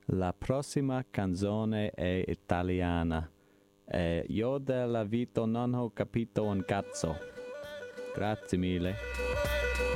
La prossima canzone è italiana. Io della vita non ho capito un cazzo. Grazie mille.